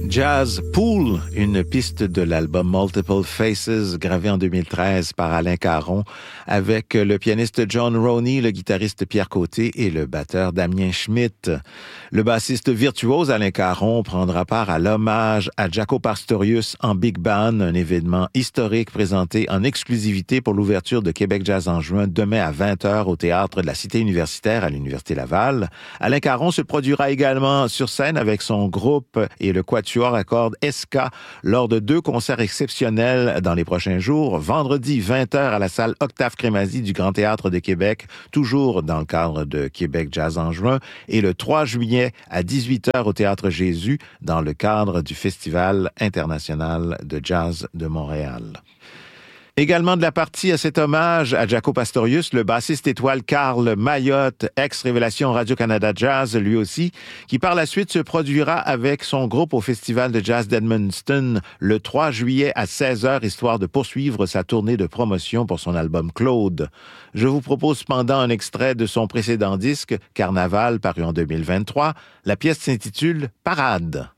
Jazz Pool, une piste de l'album Multiple Faces, gravé en 2013 par Alain Caron, avec le pianiste John Roney, le guitariste Pierre Côté et le batteur Damien Schmitt. Le bassiste virtuose Alain Caron prendra part à l'hommage à Jaco Pastorius en Big Band, un événement historique présenté en exclusivité pour l'ouverture de Québec Jazz en juin, demain à 20h au Théâtre de la Cité universitaire à l'Université Laval. Alain Caron se produira également sur scène avec son groupe et le quatuor à cordes SK lors de 2 concerts exceptionnels dans les prochains jours. Vendredi 20h à la salle Octave Crémazie du Grand Théâtre de Québec, toujours dans le cadre de Québec Jazz en juin, et le 3 juillet à 18h au Théâtre Jésus dans le cadre du Festival international de jazz de Montréal. Également de la partie à cet hommage à Jaco Pastorius, le bassiste étoile Carl Mayotte, ex-révélation Radio-Canada Jazz, lui aussi, qui par la suite se produira avec son groupe au Festival de Jazz d'Edmundston le 3 juillet à 16h, histoire de poursuivre sa tournée de promotion pour son album Claude. Je vous propose cependant un extrait de son précédent disque, Carnaval, paru en 2023. La pièce s'intitule Parade.